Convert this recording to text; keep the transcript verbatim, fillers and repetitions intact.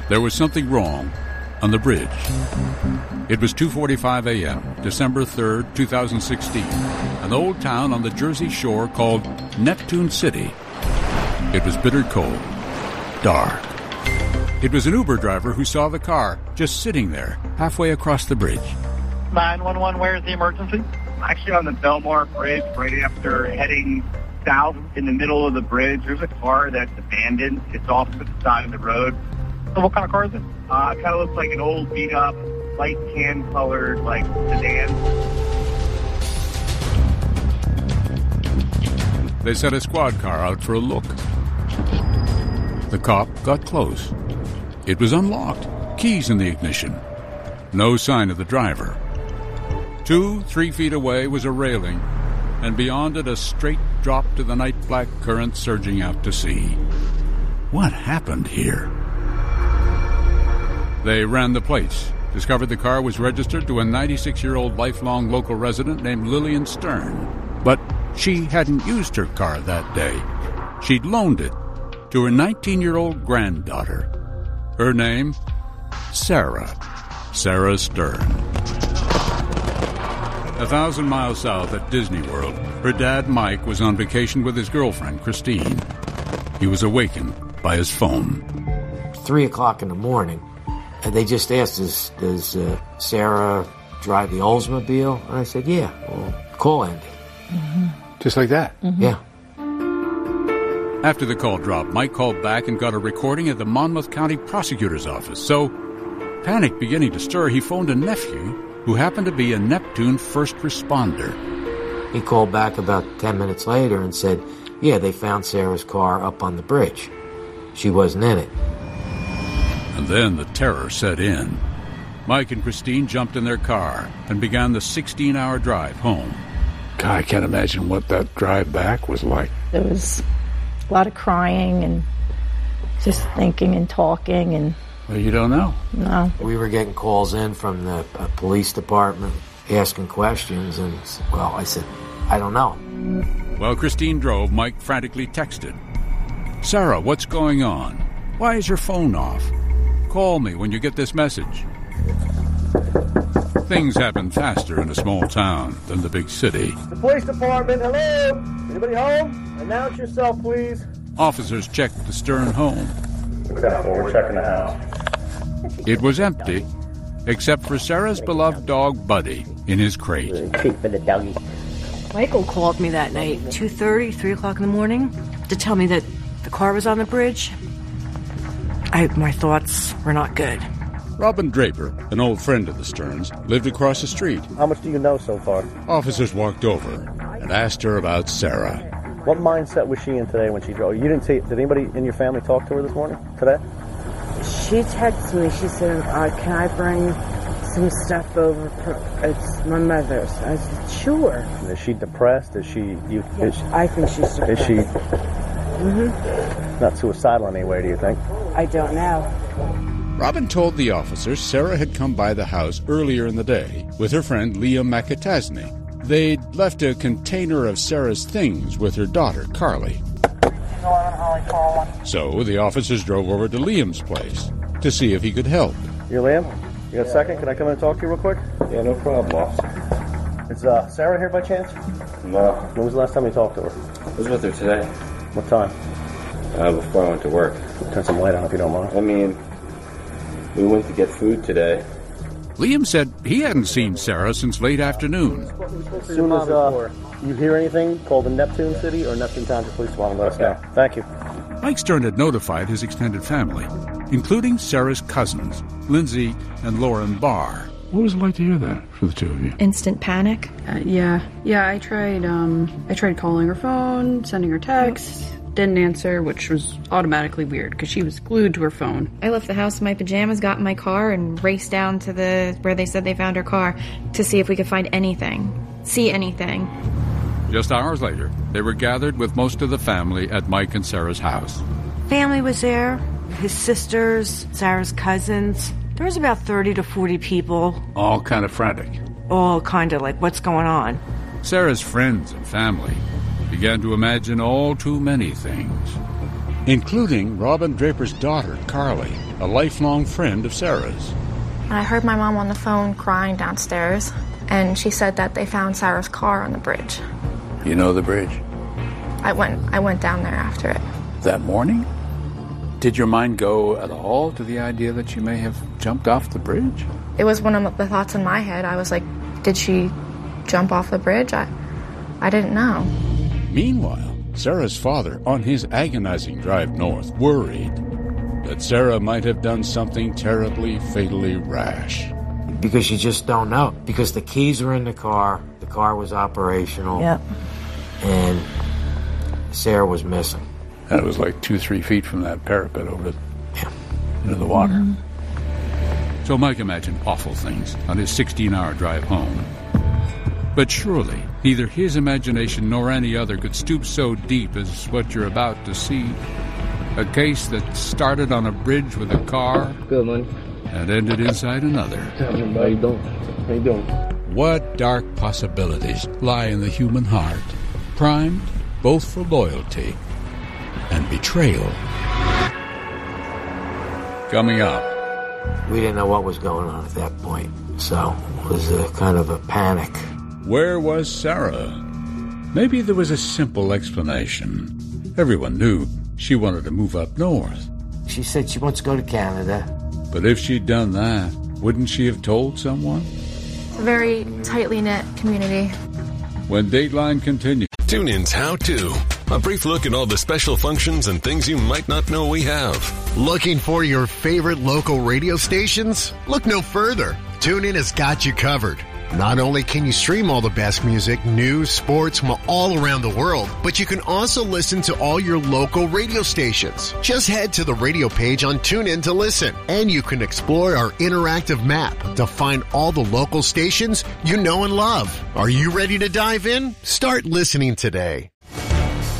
There was something wrong on the bridge. It was two forty-five a.m., December third, twenty sixteen, an old town on the Jersey Shore called Neptune City. It was bitter cold, dark. It was an Uber driver who saw the car just sitting there, halfway across the bridge. nine one one, where's the emergency? Actually on the Belmar Bridge, right after heading south in the middle of the bridge, there's a car that's abandoned. It's off to the side of the road. So what kind of car is it? Uh, it kind of looks like an old beat-up, light tan-colored, like, sedan. They sent a squad car out for a look. The cop got close. It was unlocked. Keys in the ignition. No sign of the driver. Two, three feet away was a railing, and beyond it a straight drop to the night black current surging out to sea. What happened here? They ran the plates, discovered the car was registered to a ninety-six-year-old lifelong local resident named Lillian Stern. But she hadn't used her car that day. She'd loaned it to her nineteen-year-old granddaughter. Her name? Sarah. Sarah Stern. A thousand miles south at Disney World, her dad, Mike, was on vacation with his girlfriend, Christine. He was awakened by his phone. Three o'clock in the morning, and they just asked, does, does uh, Sarah drive the Oldsmobile? And I said, yeah. Well, call Andy. Mm-hmm. Just like that? Mm-hmm. Yeah. After the call dropped, Mike called back and got a recording at the Monmouth County Prosecutor's Office. So, panic beginning to stir, he phoned a nephew who happened to be a Neptune first responder. He called back about ten minutes later and said, yeah, they found Sarah's car up on the bridge. She wasn't in it. And then the terror set in. Mike and Christine jumped in their car and began the sixteen-hour drive home. God, I can't imagine what that drive back was like. There was a lot of crying and just thinking and talking and... Well, you don't know. No. We were getting calls in from the uh, police department asking questions, and, well, I said, I don't know. While Christine drove, Mike frantically texted. Sarah, what's going on? Why is your phone off? Call me when you get this message. Things happen faster in a small town than the big city. The police department, hello? Anybody home? Announce yourself, please. Officers checked the Stern home. We're checking the house. It was empty, except for Sarah's beloved dog, Buddy, in his crate. Treat for the doggy. Michael called me that night, two thirty, three o'clock in the morning, to tell me that the car was on the bridge. I, my thoughts were not good. Robin Draper, an old friend of the Sterns, lived across the street. How much do you know so far? Officers walked over and asked her about Sarah. What mindset was she in today when she drove? You didn't see, did anybody in your family talk to her this morning, today? She texted me. She said, uh, can I bring some stuff over? For, it's my mother's. I said, sure. Is she depressed? Is she... You, yes, is, I think she's depressed. Is she... Mm-hmm. Not suicidal in any way, do you think? I don't know. Robin told the officers Sarah had come by the house earlier in the day with her friend Liam McAtasney. They'd left a container of Sarah's things with her daughter, Carly. So the officers drove over to Liam's place to see if he could help. You're Liam? You got a second? Can I come in and talk to you real quick? Yeah, no problem, boss. Is uh, Sarah here by chance? No. When was the last time you talked to her? I was with her today. What time? Uh, before I went to work. Turn some light on if you don't mind. I mean, we went to get food today. Liam said he hadn't seen Sarah since late afternoon. As soon as uh, you hear anything, call the Neptune City or Neptune Township Police Department. Let us know. Thank you. Mike Stern had notified his extended family, including Sarah's cousins, Lindsay and Lauren Barr. What was it like to hear that for the two of you? Instant panic. Uh, yeah, yeah. I tried. Um, I tried calling her phone, sending her texts. Didn't answer, which was automatically weird because she was glued to her phone. I left the house in my pajamas, got in my car, and raced down to the where they said they found her car to see if we could find anything, see anything. Just hours later, they were gathered with most of the family at Mike and Sarah's house. Family was there, his sisters, Sarah's cousins. There was about thirty to forty people. All kind of frantic. All kind of like, what's going on? Sarah's friends and family began to imagine all too many things. including Robin Draper's daughter, Carly, a lifelong friend of Sarah's. I heard my mom on the phone crying downstairs, and she said that they found Sarah's car on the bridge. You know the bridge? I went I went down there after it. That morning? Did your mind go at all to the idea that she may have jumped off the bridge? It was one of the thoughts in my head. I was like, did she jump off the bridge? I, I didn't know. Meanwhile, Sarah's father, on his agonizing drive north, worried that Sarah might have done something terribly, fatally rash. Because you just don't know. Because the keys were in the car, the car was operational, Yep. and Sarah was missing. That was like two, three feet from that parapet over into the water. Mm-hmm. So Mike imagined awful things on his sixteen-hour drive home. But surely, neither his imagination nor any other could stoop so deep as what you're about to see. A case that started on a bridge with a car Good, man. and ended inside another. How you doing? How you doing? What dark possibilities lie in the human heart, primed both for loyalty and betrayal. Coming up. We didn't know what was going on at that point, so it was a kind of a panic. Where was Sarah? Maybe there was a simple explanation. Everyone knew she wanted to move up north. She said she wants to go to Canada. But if she'd done that, wouldn't she have told someone? It's a very tightly knit community. When Dateline continues. TuneIn's How To. A brief look at all the special functions and things you might not know we have. Looking for your favorite local radio stations? Look no further. TuneIn has got you covered. Not only can you stream all the best music, news, sports from all around the world, but you can also listen to all your local radio stations. Just head to the radio page on TuneIn to listen, and you can explore our interactive map to find all the local stations you know and love. Are you ready to dive in? Start listening today.